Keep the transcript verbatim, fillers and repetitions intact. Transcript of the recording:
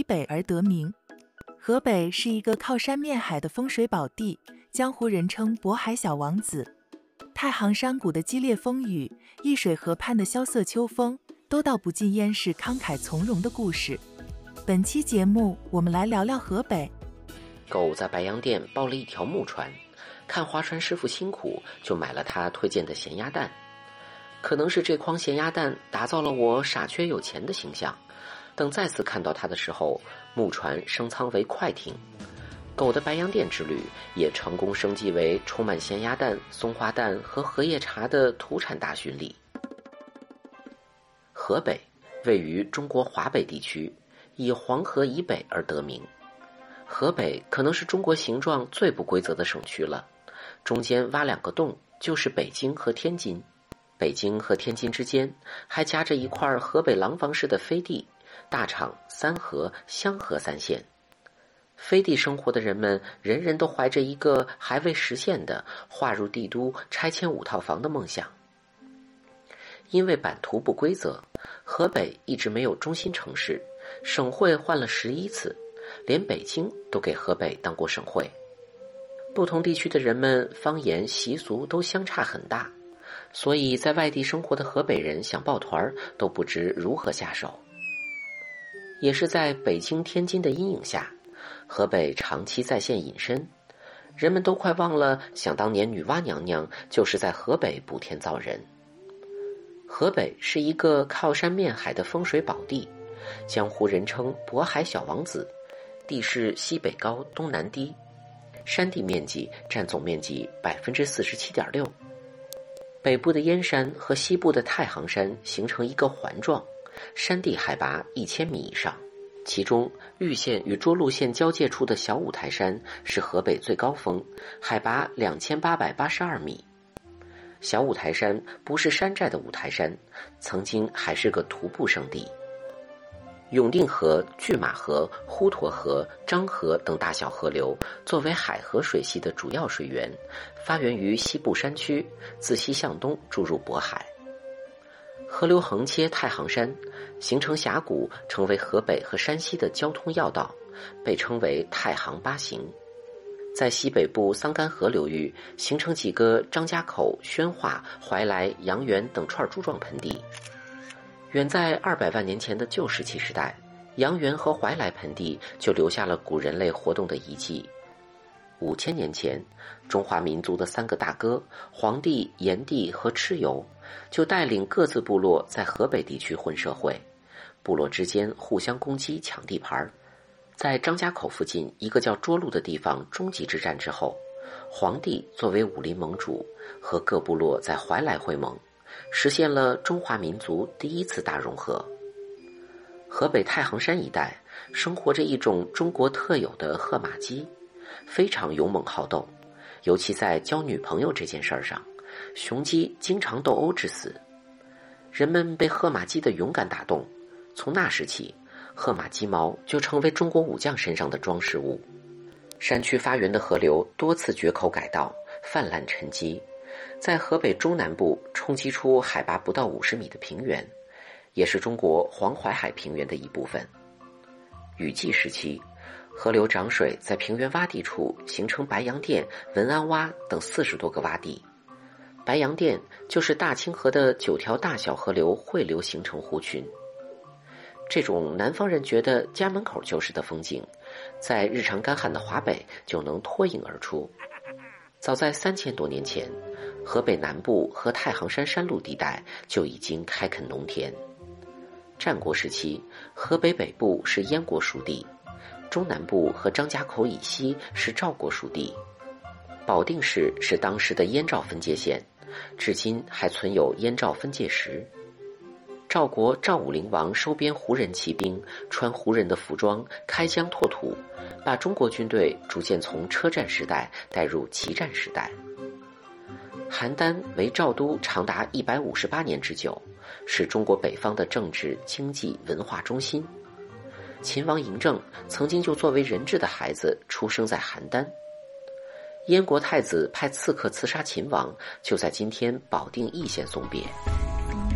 北而得名。河北是一个靠山面海的风水宝地，江湖人称渤海小王子。太行山谷的激烈风雨，易水河畔的萧瑟秋风，都道不尽燕市慷慨从容的故事。本期节目，我们来聊聊河北。 狗在白洋淀包了一条木船，看划船师傅辛苦，就买了他推荐的咸鸭蛋。可能是这筐咸鸭蛋打造了我傻缺有钱的形象。等再次看到它的时候，木船升舱为快艇，狗的白洋淀之旅也成功升级为充满咸鸭蛋、松花蛋和荷叶茶的土产大巡礼。河北位于中国华北地区，以黄河以北而得名。河北可能是中国形状最不规则的省区了，中间挖两个洞就是北京和天津。北京和天津之间还夹着一块河北廊坊市的飞地，大厂、三河、香河三县。飞地生活的人们人人都怀着一个还未实现的划入帝都拆迁五套房的梦想。因为版图不规则，河北一直没有中心城市，省会换了十一次，连北京都给河北当过省会。不同地区的人们方言习俗都相差很大，所以在外地生活的河北人想抱团都不知如何下手。也是在北京、天津的阴影下，河北长期在线隐身，人们都快忘了想当年女娲娘娘就是在河北补天造人。河北是一个靠山面海的风水宝地，江湖人称渤海小王子，地势西北高东南低，山地面积占总面积 百分之四十七点六。北部的燕山和西部的太行山形成一个环状，山地海拔一千米以上，其中玉县与涿鹿县交界处的小五台山是河北最高峰，海拔两千八百八十二米。小五台山不是山寨的五台山，曾经还是个徒步圣地。永定河、拒马河、滹沱河、漳河等大小河流作为海河水系的主要水源，发源于西部山区，自西向东注入渤海。河流横切太行山，形成峡谷，成为河北和山西的交通要道，被称为太行八行。在西北部桑干河流域形成几个张家口、宣化、怀来、阳原等串柱状盆地。远在二百万年前的旧石器时代，阳原和怀来盆地就留下了古人类活动的遗迹。五千年前，中华民族的三个大哥黄帝、炎帝和蚩尤就带领各自部落在河北地区混社会，部落之间互相攻击抢地盘。在张家口附近一个叫涿鹿的地方终极之战之后，黄帝作为武林盟主和各部落在怀来会盟，实现了中华民族第一次大融合。河北太行山一带生活着一种中国特有的褐马鸡，非常勇猛好斗，尤其在交女朋友这件事上，雄鸡经常斗殴致死。人们被褐马鸡的勇敢打动，从那时起，褐马鸡毛就成为中国武将身上的装饰物。山区发源的河流多次决口改道，泛滥沉积，在河北中南部冲击出海拔不到五十米的平原，也是中国黄淮海平原的一部分。雨季时期，河流涨水在平原洼地处形成白洋淀、文安洼等四十多个洼地。白洋淀就是大清河的九条大小河流汇流形成湖群。这种南方人觉得家门口就是的风景，在日常干旱的华北就能脱颖而出。早在三千多年前，河北南部和太行山山路地带就已经开垦农田。战国时期，河北北部是燕国属地，中南部和张家口以西是赵国属地。保定市是当时的燕赵分界线，至今还存有燕赵分界石。赵国赵武灵王收编胡人骑兵，穿胡人的服装，开疆拓土，把中国军队逐渐从车战时代带入骑战时代。邯郸为赵都长达一百五十八年之久，是中国北方的政治、经济、文化中心。秦王嬴政曾经就作为人质的孩子出生在邯郸。燕国太子派刺客刺杀秦王，就在今天保定易县送别。